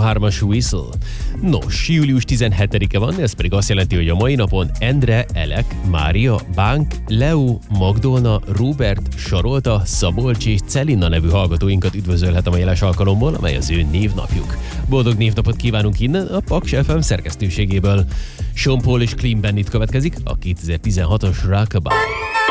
23-as Whistle. Nos, július 17-e van, ez pedig azt jelenti, hogy a mai napon Endre, Elek, Mária, Bánk, Leo, Magdolna, Róbert, Sarolta, Szabolcs és Celina nevű hallgatóinkat üdvözölhet a jeles alkalomból, amely az ő névnapjuk. Boldog névnapot kívánunk innen a Paks FM szerkesztőségéből. Sean Paul és Clean Bandit következik, a 2016-os Rockabye.